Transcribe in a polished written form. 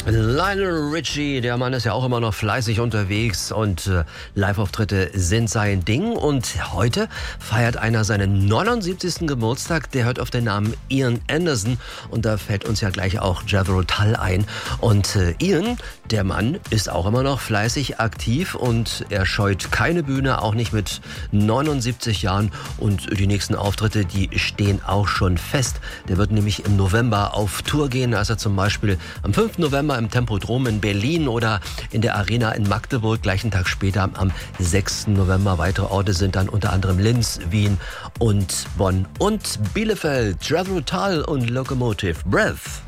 Lionel Richie, der Mann ist ja auch immer noch fleißig unterwegs und Live-Auftritte sind sein Ding. Und heute feiert einer seinen 79. Geburtstag. Der hört auf den Namen Ian Anderson und da fällt uns ja gleich auch Jethro Tull ein. Und Ian, der Mann, ist auch immer noch fleißig aktiv und er scheut keine Bühne, auch nicht mit 79 Jahren. Und die nächsten Auftritte, die stehen auch schon fest. Der wird nämlich im November auf Tour gehen, als er zum Beispiel am 5. November im Tempodrom in Berlin oder in der Arena in Magdeburg. Gleichen Tag später am 6. November. Weitere Orte sind dann unter anderem Linz, Wien und Bonn und Bielefeld. Jethro Tull und Locomotive Breath.